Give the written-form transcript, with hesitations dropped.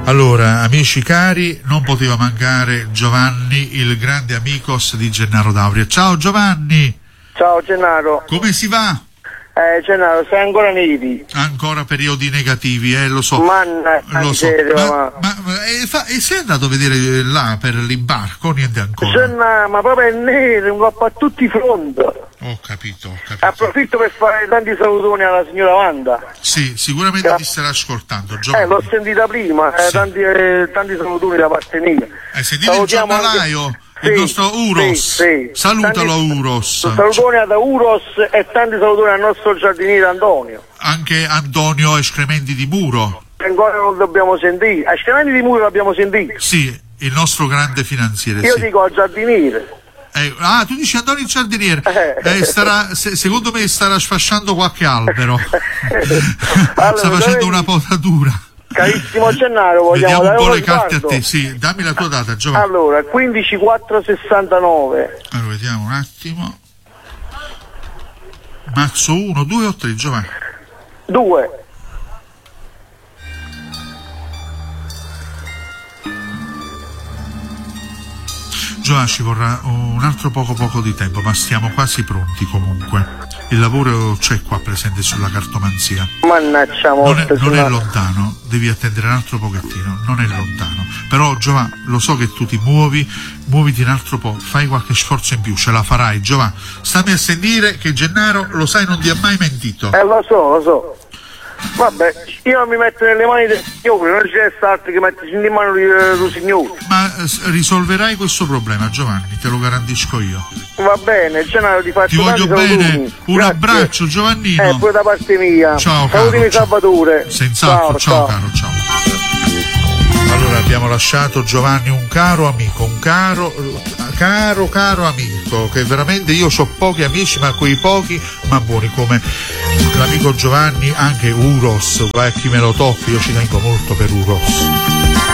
Allora, amici cari, non poteva mancare Giovanni, il grande amicos di Gennaro D'Auria. Ciao Giovanni! Ciao Gennaro. Come si va? Gennaro, sei ancora neri? Ancora periodi negativi, lo so. Lo so. E sei andato a vedere là per l'imbarco? Niente ancora. Ma proprio è nero, un po' a tutti i fronti. Ho capito. Approfitto per fare tanti salutoni alla signora Wanda. Sì, sicuramente ti starà ascoltando, Giovanni. L'ho sentita prima, sì. tanti salutoni da parte mia. Hai sentito il giornalaio? Anche... il nostro Uros, sì. Salutalo Uros. Salutoni ad Uros e tanti salutoni al nostro giardiniere Antonio. Anche Antonio Escrementi di Muro. Ancora non dobbiamo sentire. Escrementi di Muro l'abbiamo sentito. Sì, il nostro grande finanziere. Io dico al giardiniere. Tu dici Antonio il giardiniere. Secondo me starà sfasciando qualche albero. Allora, sta facendo una potatura. Carissimo Gennaro, vogliamo vediamo dare un po' uno le carte sguardo? a te, sì, dammi la tua data, Giovanni. Allora, 15469. Allora, vediamo un attimo. Mazzo 1, 2 o 3, Giovanni? 2. Giovanni, ci vorrà un altro poco di tempo, ma stiamo quasi pronti comunque. Il lavoro c'è qua presente sulla cartomanzia. Mannaggia, non è lontano, devi attendere un altro pochettino, non è lontano. Però Giovanni, lo so che tu ti muoviti un altro po', fai qualche sforzo in più, ce la farai, Giovanni. Stammi a sentire che Gennaro, lo sai, non ti ha mai mentito. Lo so. Vabbè, io mi metto nelle mani del Signore, non c'è altro che mettersi in mano del Signore. Ma risolverai questo problema, Giovanni, te lo garantisco io. Va bene, Gennaro, ti faccio ti voglio bene, salutini. Un Grazie. Abbraccio, Giovannino. Pure da parte mia. Ciao, caro. Salutini Salvatore. Senz'altro, ciao caro, ciao. Allora abbiamo lasciato Giovanni, un caro amico, un caro amico, che veramente io ho pochi amici, ma quei pochi ma buoni come l'amico Giovanni, anche Uros, vai a chi me lo tocca, io ci tengo molto per Uros.